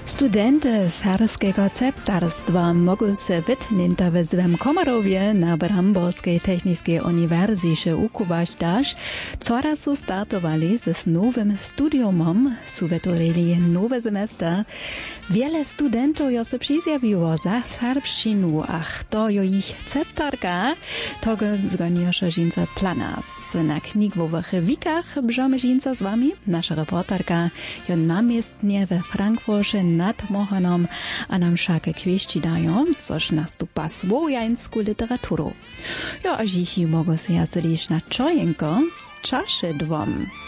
Studenty serbskiego ceptarstwa mogą się wytnięć w zwym Komarowie na Bramborskiej Technicznej Uniwersycie ukuwać też, coraz startowali z nowym studiumem, wytworzyli nowy semestr. Wiele studentów już się przyzjawiło za serbszczynu, a to jo ich ceptarka, to zgodniejsze żince plana. Na knigwowych wikach brzemy żince z wami, nasza reporterka, jo namiestnie we Frankfurcie nad Mohanom, a nam wszakie kwieści dają, coż nastupa słowiańską literaturą. Jo, a dziś mogą się jaslić na czojenko z czaszy dwom.